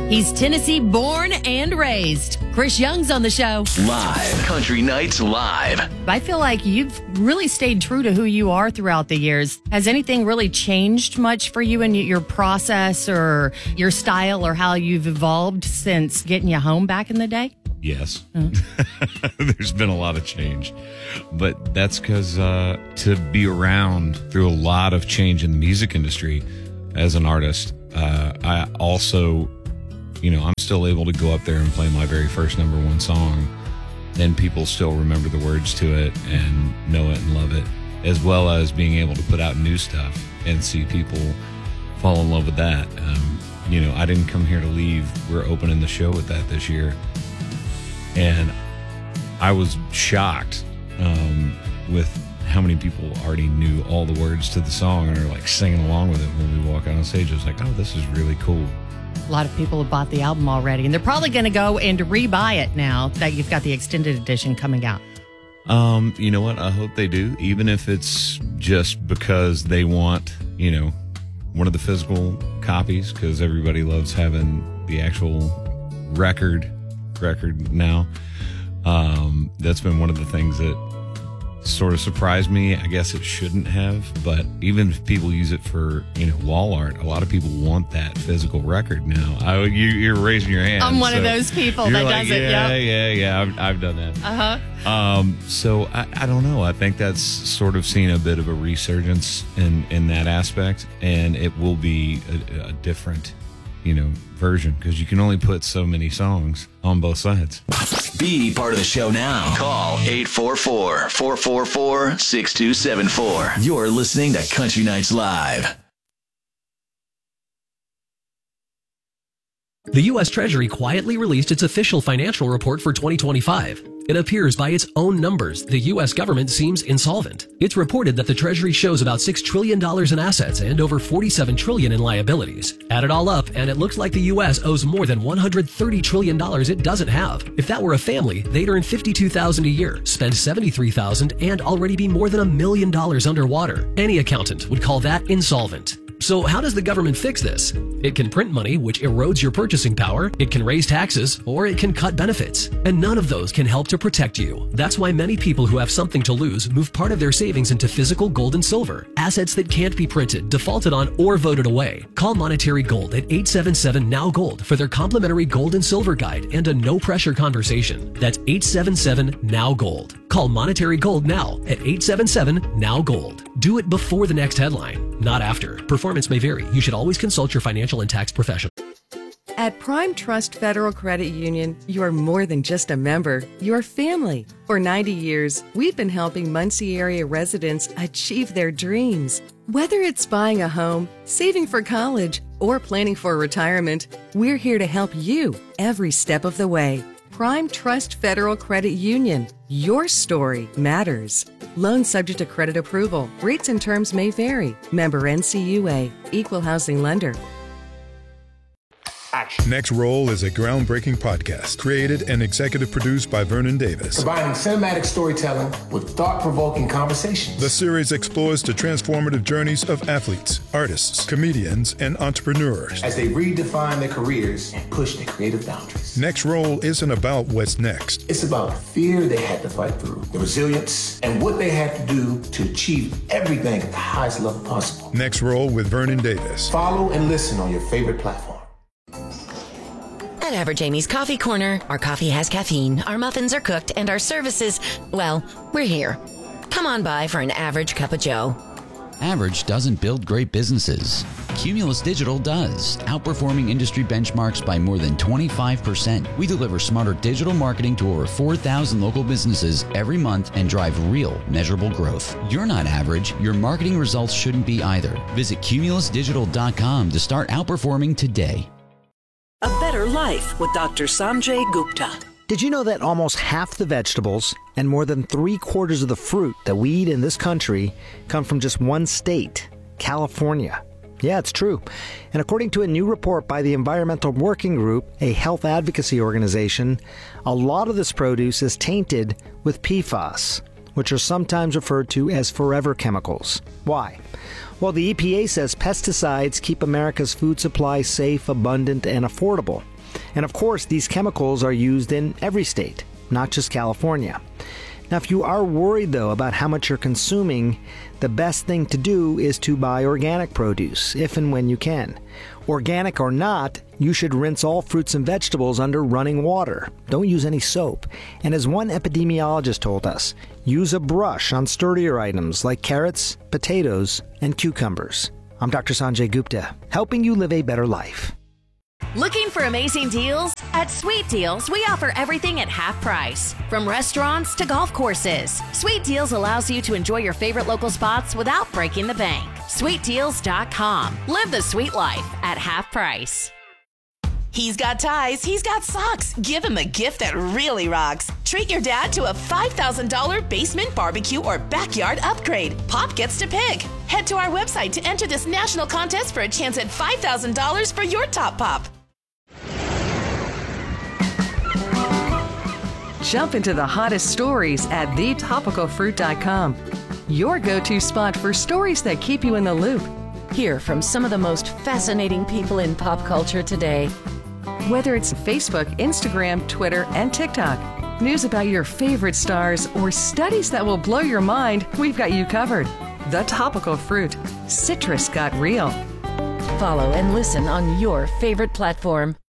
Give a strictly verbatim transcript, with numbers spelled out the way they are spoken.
He's Tennessee born and raised. Chris Young's on the show. Live. Country Nights Live. I feel like you've really stayed true to who you are throughout the years. Has anything really changed much for you in your process or your style or how you've evolved since getting you home back in the day? Yes. Mm. There's been a lot of change. But that's because uh, to be around through a lot of change in the music industry as an artist, uh, I also... You know, I'm still able to go up there and play my very first number one song, and people still remember the words to it and know it and love it, as well as being able to put out new stuff and see people fall in love with that. Um, you know, I didn't come here to leave. We're opening the show with that this year, and I was shocked um, with how many people already knew all the words to the song and are like singing along with it when we walk out on stage. I was like, oh, this is really cool. A lot of people have bought the album already, and they're probably going to go and rebuy it now that you've got the extended edition coming out. Um, you know what? I hope they do, even if it's just because they want, you know, one of the physical copies, because everybody loves having the actual record record now. Um, that's been one of the things that sort of surprised me. I guess it shouldn't have, but even if people use it for, you know, wall art, a lot of people want that physical record now. I, you, you're raising your hand. I'm one so of those people that like, does it. Yeah, yep. yeah, yeah. I've, I've done that. Uh huh. Um, so I, I don't know. I think that's sort of seen a bit of a resurgence in, in that aspect, and it will be a, a different, you know, version because you can only put so many songs on both sides. Be part of the show now. Call eight four four, four four four, six two seven four. You're listening to Country Nights Live. The U S Treasury quietly released its official financial report for twenty twenty-five. It appears by its own numbers the U S government seems insolvent. It's reported that the Treasury shows about six trillion dollars in assets and over forty-seven trillion dollars in liabilities. Add it all up, and it looks like the U S owes more than one hundred thirty trillion dollars it doesn't have. If that were a family, they'd earn fifty-two thousand dollars a year, spend seventy-three thousand dollars, and already be more than a million dollars underwater. Any accountant would call that insolvent. So how does the government fix this? It can print money, which erodes your purchasing power, it can raise taxes, or it can cut benefits. And none of those can help to protect you. That's why many people who have something to lose move part of their savings into physical gold and silver, assets that can't be printed, defaulted on, or voted away. Call Monetary Gold at eight seven seven, N O W Gold for their complimentary gold and silver guide and a no-pressure conversation. That's eight seven seven, N O W Gold. Call Monetary Gold now at eight seven seven, N O W Gold. Do it before the next headline, not after. Performance may vary. You should always consult your financial and tax professional. At Prime Trust Federal Credit Union, you are more than just a member, you're family. For ninety years, we've been helping Muncie area residents achieve their dreams. Whether it's buying a home, saving for college, or planning for retirement, we're here to help you every step of the way. Prime Trust Federal Credit Union. Your story matters. Loans subject to credit approval. Rates and terms may vary. Member N C U A. Equal housing lender. Next Roll is a groundbreaking podcast created and executive produced by Vernon Davis. Combining cinematic storytelling with thought-provoking conversations. The series explores the transformative journeys of athletes, artists, comedians, and entrepreneurs as they redefine their careers and push their creative boundaries. Next Roll isn't about what's next. It's about the fear they had to fight through, the resilience, and what they had to do to achieve everything at the highest level possible. Next Roll with Vernon Davis. Follow and listen on your favorite platform. At Average Amy's Coffee Corner, our coffee has caffeine, our muffins are cooked, and our services, well, we're here. Come on by for an average cup of joe. Average doesn't build great businesses. Cumulus Digital does, outperforming industry benchmarks by more than twenty-five percent. We deliver smarter digital marketing to over four thousand local businesses every month and drive real, measurable growth. You're not average. Your marketing results shouldn't be either. Visit cumulus digital dot com to start outperforming today. A Better Life with Doctor Sanjay Gupta. Did you know that almost half the vegetables and more than three quarters of the fruit that we eat in this country come from just one state, California? Yeah, it's true. And according to a new report by the Environmental Working Group, a health advocacy organization, a lot of this produce is tainted with P FAS, which are sometimes referred to as forever chemicals. Why? Well, the E P A says pesticides keep America's food supply safe, abundant, and affordable. And of course, these chemicals are used in every state, not just California. Now, if you are worried, though, about how much you're consuming, the best thing to do is to buy organic produce, if and when you can. Organic or not, you should rinse all fruits and vegetables under running water. Don't use any soap. And as one epidemiologist told us, use a brush on sturdier items like carrots, potatoes, and cucumbers. I'm Doctor Sanjay Gupta, helping you live a better life. Looking for amazing deals? At Sweet Deals, we offer everything at half price. From restaurants to golf courses, Sweet Deals allows you to enjoy your favorite local spots without breaking the bank. sweet deals dot com. Live the sweet life at half price. He's got ties, he's got socks. Give him a gift that really rocks. Treat your dad to a five thousand dollars basement barbecue or backyard upgrade. Pop gets to pick. Head to our website to enter this national contest for a chance at five thousand dollars for your top pop. Jump into the hottest stories at the topical fruit dot com. Your go-to spot for stories that keep you in the loop. Hear from some of the most fascinating people in pop culture today. Whether it's Facebook, Instagram, Twitter, and TikTok, news about your favorite stars, or studies that will blow your mind, we've got you covered. The Topical Fruit. Citrus got real. Follow and listen on your favorite platform.